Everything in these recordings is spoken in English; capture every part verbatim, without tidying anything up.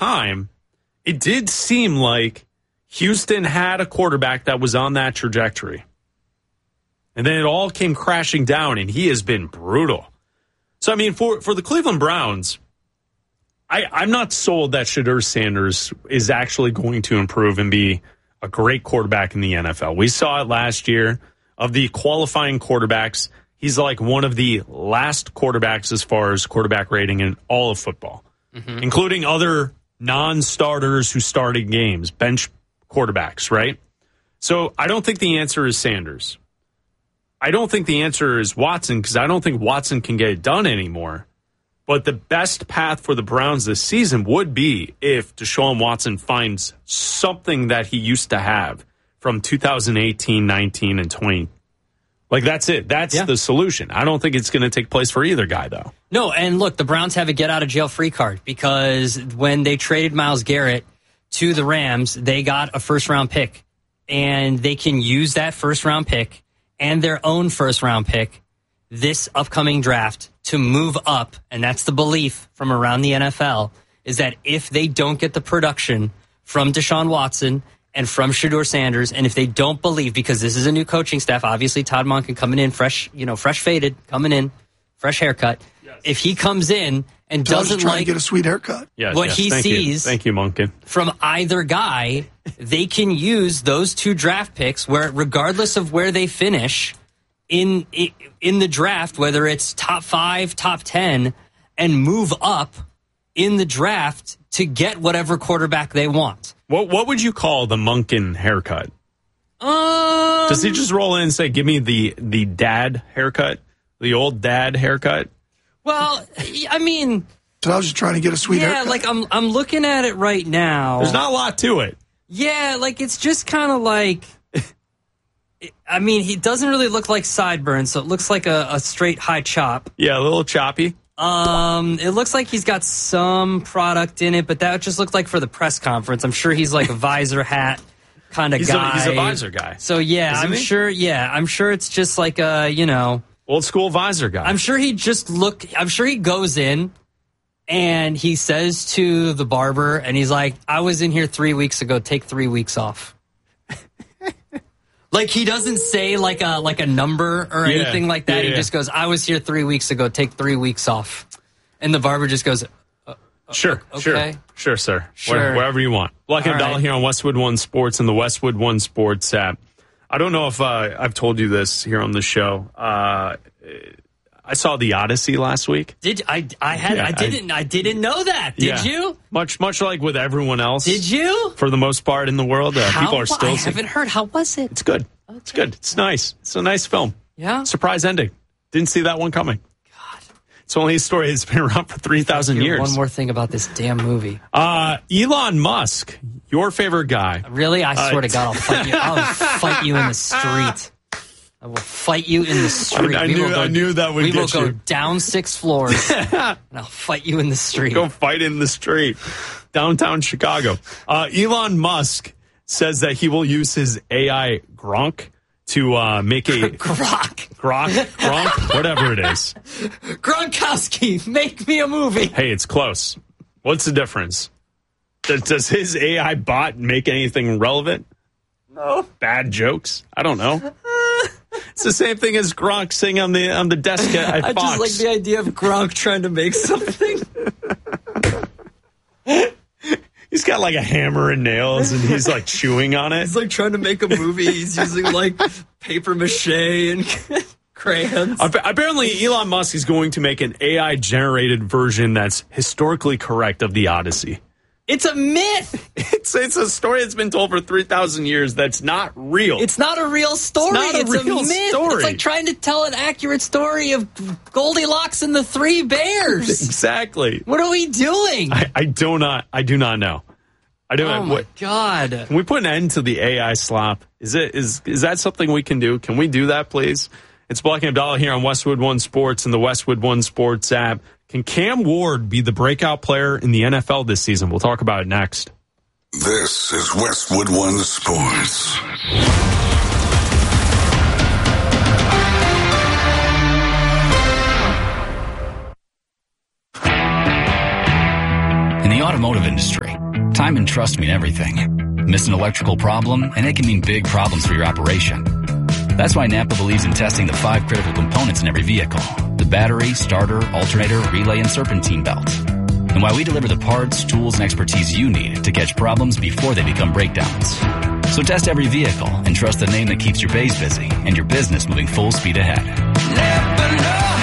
time, it did seem like Houston had a quarterback that was on that trajectory. And then it all came crashing down, and he has been brutal. So, I mean, for, for the Cleveland Browns, I, I'm not sold that Shedeur Sanders is actually going to improve and be a great quarterback in the N F L. We saw it last year. Of the qualifying quarterbacks, he's like one of the last quarterbacks as far as quarterback rating in all of football, mm-hmm. including other non-starters who started games, bench quarterbacks, right? So I don't think the answer is Sanders. I don't think the answer is Watson because I don't think Watson can get it done anymore. But the best path for the Browns this season would be if Deshaun Watson finds something that he used to have from two thousand eighteen, nineteen, and twenty. Like, that's it. That's yeah. the solution. I don't think it's going to take place for either guy, though. No, and look, the Browns have a get-out-of-jail-free card because when they traded Myles Garrett to the Rams, they got a first-round pick. And they can use that first-round pick and their own first-round pick this upcoming draft to move up, and that's the belief from around the N F L, is that if they don't get the production from Deshaun Watson and from Shedeur Sanders, and if they don't believe, because this is a new coaching staff, obviously Todd Monken coming in fresh, you know, fresh faded, coming in, fresh haircut. Yes. If he comes in and Todd's doesn't trying like to get a sweet haircut, yes, what yes. he Thank sees, you. Thank you, Monken, from either guy, they can use those two draft picks, where regardless of where they finish in in the draft, whether it's top five, top ten, and move up in the draft to get whatever quarterback they want. What what would you call the Monken haircut? Um, Does he just roll in and say, give me the, the dad haircut? The old dad haircut? Well, I mean... So I was just trying to get a sweet yeah, haircut. like I'm I'm looking at it right now. There's not a lot to it. Yeah, like it's just kind of like... I mean, he doesn't really look like sideburns, so it looks like a, a straight high chop. Yeah, a little choppy. Um, it looks like he's got some product in it, but that just looked like for the press conference. I'm sure he's like a visor hat kind of he's guy. A, he's a visor guy. So yeah, Isn't I'm he? sure. Yeah, I'm sure it's just like a you know old school visor guy. I'm sure he just look. I'm sure he goes in and he says to the barber, and he's like, "I was in here three weeks ago. Take three weeks off." Like, he doesn't say, like, a like a number or yeah, anything like that. Yeah, he yeah. just goes, I was here three weeks ago. Take three weeks off. And the barber just goes, uh, Sure, okay. sure, sure, sir. Sure. Where, wherever you want. Black and All Dollar right. here on Westwood One Sports and the Westwood One Sports app. I don't know if uh, I've told you this here on the show. Uh, I saw The Odyssey last week. Did I? I had. Yeah, I didn't. I, I didn't know that. Did yeah. you? Much, much like with everyone else. Did you? For the most part in the world, uh, How, people are still. I seeing- haven't heard. How was it? It's good. Okay. It's good. It's nice. It's a nice film. Yeah. Surprise ending. Didn't see that one coming. God. It's only a story that's been around for three thousand Here's years. One more thing about this damn movie. Uh, Elon Musk, your favorite guy. Really? I swear Uh, to God, I'll fight you. I'll fight you in the street. I will fight you in the street. I We knew- will go, I knew that would We get will go you. down six floors, and I'll fight you in the street. Go fight in the street. Downtown Chicago. Uh, Elon Musk says that he will use his A I Gronk to uh, make a... Grok. Grok? Gronk? Whatever it is. Gronkowski, make me a movie. Hey, it's close. What's the difference? Does, does his A I bot make anything relevant? No. Bad jokes? I don't know. It's the same thing as Gronk sitting on the on the desk at, at I Fox. just like the idea of Gronk trying to make something. He's got like a hammer and nails, and he's like chewing on it. He's like trying to make a movie. He's using like paper mache and crayons. Apparently, Elon Musk is going to make an A I-generated version that's historically correct of the Odyssey. It's a myth. It's it's a story that's been told for three thousand years that's not real. It's not a real story. It's not a It's real a myth. story. It's like trying to tell an accurate story of Goldilocks and the Three Bears. Exactly. What are we doing? I, I do not. I do not know. I do. Oh my what, God! Can we put an end to the A I slop? Is it is is that something we can do? Can we do that, please? It's Black and Abdallah here on Westwood One Sports and the Westwood One Sports app. Can Cam Ward be the breakout player in the N F L this season? We'll talk about it next. This is Westwood One Sports. In the automotive industry, time and trust mean everything. Miss an electrical problem, and it can mean big problems for your operation. That's why Napa believes in testing the five critical components in every vehicle: the battery, starter, alternator, relay, and serpentine belt. And why we deliver the parts, tools, and expertise you need to catch problems before they become breakdowns. So test every vehicle and trust the name that keeps your bays busy and your business moving full speed ahead. Napa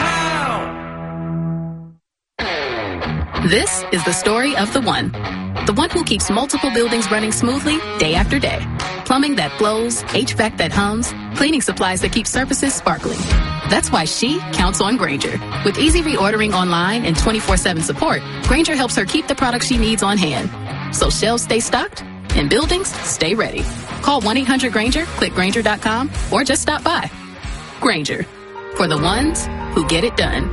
know-how. This is the story of the one. The one who keeps multiple buildings running smoothly day after day. Plumbing that flows, H V A C that hums, cleaning supplies that keep surfaces sparkling. That's why she counts on Grainger. With easy reordering online and twenty-four seven support, Grainger helps her keep the products she needs on hand. So shelves stay stocked and buildings stay ready. Call one eight hundred Grainger, click Grainger dot com, or just stop by. Grainger, for the ones who get it done.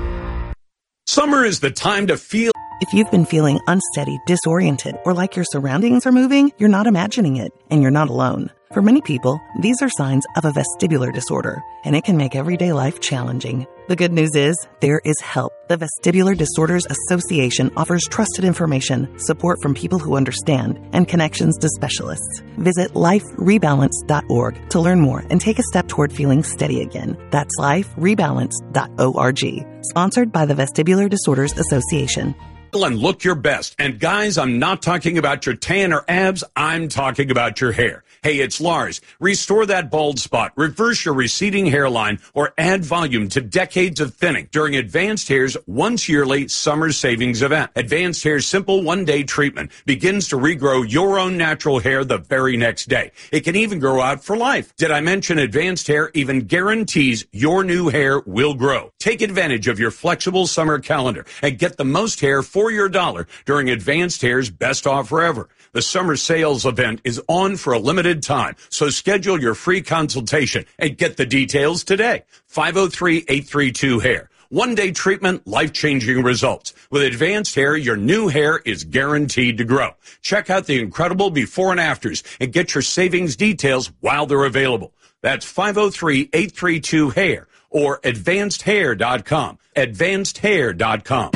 Summer is the time to feel. If you've been feeling unsteady, disoriented, or like your surroundings are moving, you're not imagining it, and you're not alone. For many people, these are signs of a vestibular disorder, and it can make everyday life challenging. The good news is, there is help. The Vestibular Disorders Association offers trusted information, support from people who understand, and connections to specialists. Visit life rebalance dot org to learn more and take a step toward feeling steady again. That's life rebalance dot org. Sponsored by the Vestibular Disorders Association. And look your best. And guys, I'm not talking about your tan or abs. I'm talking about your hair. Hey, it's Lars. Restore that bald spot, reverse your receding hairline, or add volume to decades of thinning during Advanced Hair's once yearly summer savings event. Advanced Hair's simple one-day treatment begins to regrow your own natural hair the very next day. It can even grow out for life. Did I mention Advanced Hair even guarantees your new hair will grow? Take advantage of your flexible summer calendar and get the most hair for your dollar during Advanced Hair's best offer ever. The summer sales event is on for a limited time, so schedule your free consultation and get the details today. five oh three, eight three two, hair. One-day treatment, life-changing results. With Advanced Hair, your new hair is guaranteed to grow. Check out the incredible before and afters and get your savings details while they're available. That's five oh three, eight three two, hair or advanced hair dot com. advanced hair dot com.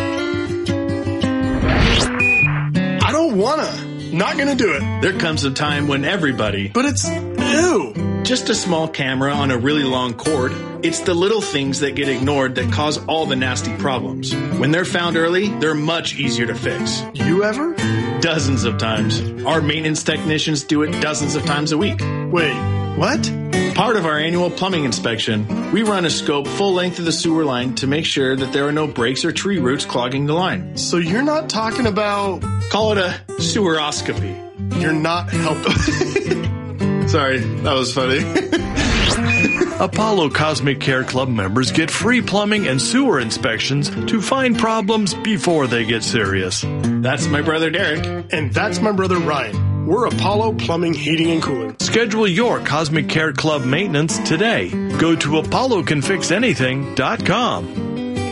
I don't wanna. Not gonna do it. There comes a time when everybody... But it's... ew. Just a small camera on a really long cord. It's the little things that get ignored that cause all the nasty problems. When they're found early, they're much easier to fix. You ever? Dozens of times. Our maintenance technicians do it dozens of times a week. Wait, what? Part of our annual plumbing inspection, we run a scope full length of the sewer line to make sure that there are no breaks or tree roots clogging the line. So you're not talking about... Call it a seweroscopy. You're not helping... Sorry, that was funny. Apollo Cosmic Care Club members get free plumbing and sewer inspections to find problems before they get serious. That's my brother Derek. And that's my brother Ryan. We're Apollo Plumbing, Heating, and Cooling. Schedule your Cosmic Care Club maintenance today. Go to apollo can fix anything dot com.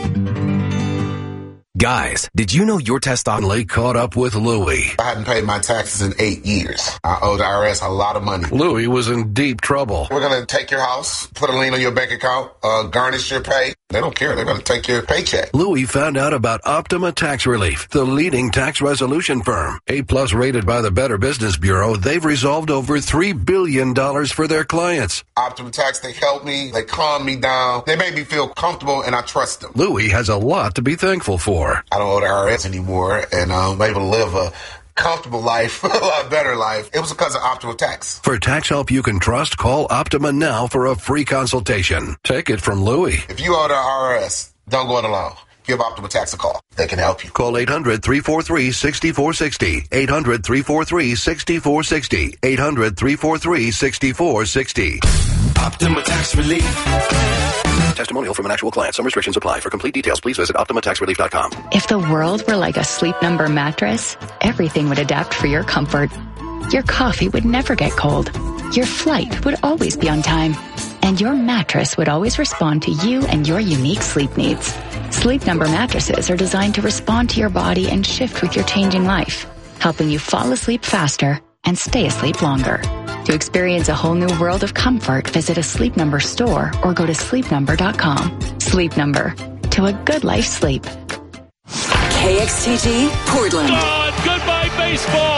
Guys, did you know your test finally caught up with Louie? I hadn't paid my taxes in eight years. I owed the I R S a lot of money. Louie was in deep trouble. We're going to take your house, put a lien on your bank account, uh, garnish your pay. They don't care. They're going to take your paycheck. Louie found out about Optima Tax Relief, the leading tax resolution firm. A-plus rated by the Better Business Bureau, they've resolved over three billion dollars for their clients. Optima Tax, they helped me. They calmed me down. They made me feel comfortable, and I trust them. Louie has a lot to be thankful for. I don't owe the I R S anymore, and I'm able to live a comfortable life, a lot better life. It was because of Optima Tax. For tax help you can trust, call Optima now for a free consultation. Take it from Louie. If you owe the I R S, don't go it alone. Give Optima Tax a call. They can help you. Call eight hundred, three four three, six four six zero. eight hundred, three four three, six four six zero. eight hundred, three four three, six four six zero. Optima Tax Relief. Testimonial from an actual client. Some restrictions apply. For complete details, please visit optima tax relief dot com. If the world were like a Sleep Number mattress, everything would adapt for your comfort. Your coffee would never get cold. Your flight would always be on time. And your mattress would always respond to you and your unique sleep needs. Sleep Number mattresses are designed to respond to your body and shift with your changing life, helping you fall asleep faster and stay asleep longer. To experience a whole new world of comfort, visit a Sleep Number store or go to sleep number dot com. Sleep Number. To a good life sleep. K X T G, Portland. God, goodbye, baseball.